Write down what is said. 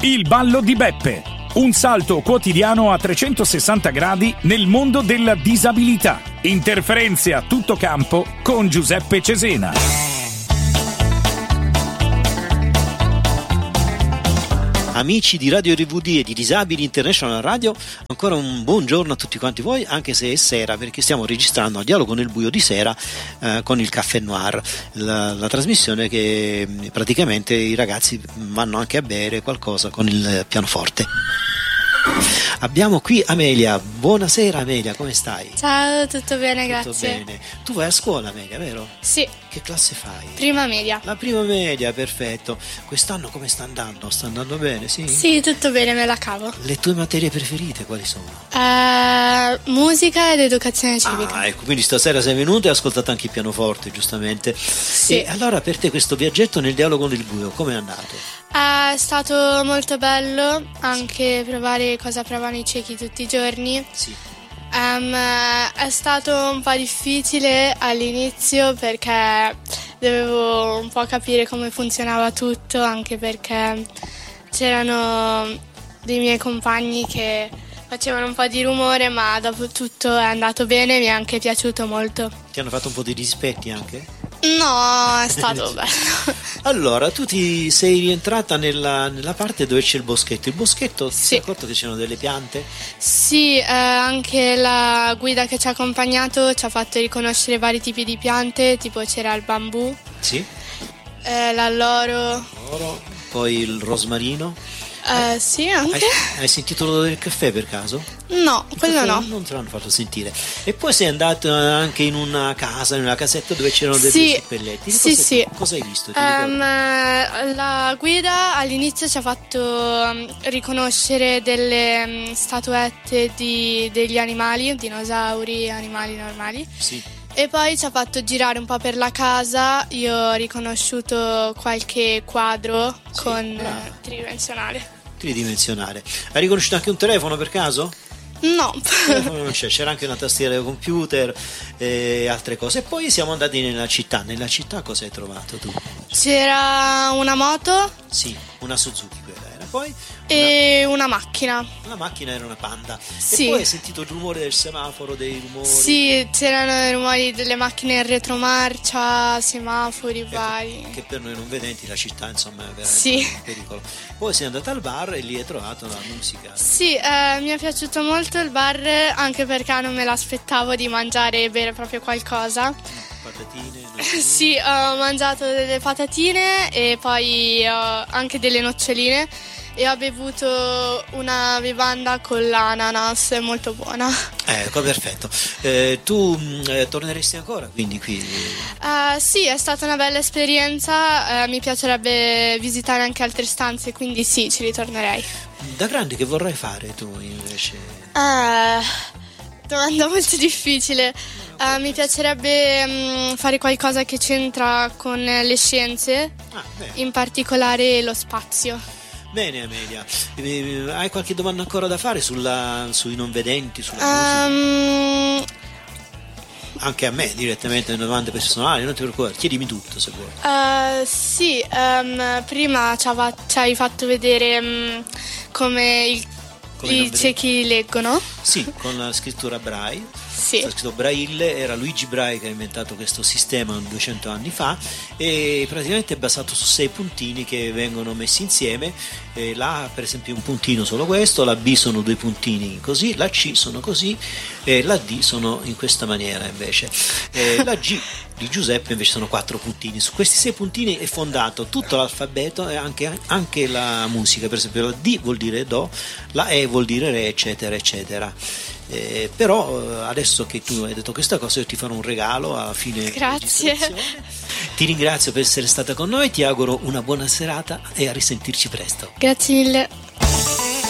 Il ballo di Beppe. Un salto quotidiano a 360 gradi nel mondo della disabilità. Interferenze a tutto campo con Giuseppe Cesena. Amici di Radio RVD e di Disabili International Radio, ancora un buongiorno a tutti quanti voi, anche se è sera, perché stiamo registrando a Dialogo nel buio di sera con il Caffè Noir, la trasmissione che praticamente i ragazzi vanno anche a bere qualcosa con il pianoforte. Abbiamo qui Amelia. Buonasera Amelia, come stai? Ciao, tutto bene, Tutto grazie. bene. Tu vai a scuola Amelia, vero? Sì, Che classe fai? prima media. La prima media, perfetto. Quest'anno come sta andando? Sta andando bene, sì? Sì, tutto bene, me la cavo. Le tue materie preferite quali sono? Musica ed educazione civica. Ah, ecco, quindi stasera sei venuta e hai ascoltato anche il pianoforte, giustamente. Sì. E allora per te questo viaggetto nel Dialogo nel buio, come è andato? È stato molto bello anche provare cosa provano i ciechi tutti i giorni. Sì. È stato un po' difficile all'inizio perché dovevo un po' capire come funzionava tutto, anche perché c'erano dei miei compagni che facevano un po' di rumore, ma dopo tutto è andato bene, mi è anche piaciuto molto. Ti hanno fatto un po' di dispetti anche? No, è stato bello. Allora, tu ti sei rientrata nella parte dove c'è il boschetto. Il boschetto, ti Sì. sei accorto che c'erano delle piante? Sì, anche la guida che ci ha accompagnato ci ha fatto riconoscere vari tipi di piante, tipo c'era il bambù, Sì. l'alloro, Oro, poi il rosmarino. sì anche. Hai sentito l'odore del caffè per caso? No, quello Caffè no. Non te l'hanno fatto sentire. E poi sei andato anche in una casa, in una casetta dove c'erano dei Sì. seppelletti. Sì, sì. Cosa hai visto? Ti ricordi? La guida all'inizio ci ha fatto riconoscere delle statuette degli animali, dinosauri, animali normali. Sì. E poi ci ha fatto girare un po' per la casa. Io ho riconosciuto qualche quadro Sì, con brava. tridimensionale. Tridimensionale. Hai riconosciuto anche un telefono per caso? No. Il telefono non c'era anche una tastiera del computer e altre cose. E poi siamo andati nella città. Nella città cosa hai trovato tu? C'era una moto Sì, una Suzuki quella era. Poi e una macchina. la macchina era una Panda. Sì. E poi hai sentito il rumore del semaforo, dei rumori. Sì, c'erano i rumori delle macchine in retromarcia, semafori vari. Che per noi non vedenti la città insomma è veramente Sì. un pericolo. Poi sei andata al bar e lì hai trovato la musica. Sì, mi è piaciuto molto il bar anche perché non me l'aspettavo di mangiare e bere proprio qualcosa. Patatine, Sì, ho mangiato delle patatine e poi anche delle noccioline e ho bevuto una bevanda con l'ananas molto buona. Ecco, perfetto. Tu torneresti ancora quindi qui? Sì, è stata una bella esperienza, mi piacerebbe visitare anche altre stanze, quindi sì, ci ritornerei. Da grande che vorrai fare tu invece? Domanda molto difficile. Mi piacerebbe fare qualcosa che c'entra con le scienze, Bene. in particolare lo spazio. Bene Amelia, hai qualche domanda ancora da fare sui non vedenti, sulla musica? Anche a me direttamente, domande personali, non ti preoccupare, chiedimi tutto se vuoi. Sì, prima ci hai fatto vedere come Come non i vedenti. ciechi leggono. Sì, con la scrittura Braille. Sì. Sta scritto Braille, era Luigi Braille che ha inventato questo sistema 200 anni fa e praticamente è basato su 6 puntini che vengono messi insieme. La A per esempio è un puntino solo questo, la B sono 2 puntini così, la C sono così e la D sono in questa maniera invece. La G di Giuseppe invece sono 4 puntini. Su questi 6 puntini è fondato tutto l'alfabeto e anche la musica. Per esempio la D vuol dire do, la E vuol dire re, eccetera eccetera. Però adesso che tu hai detto questa cosa io ti farò un regalo alla fine. Grazie. Ti ringrazio per essere stata con noi, ti auguro una buona serata e a risentirci presto. Grazie mille.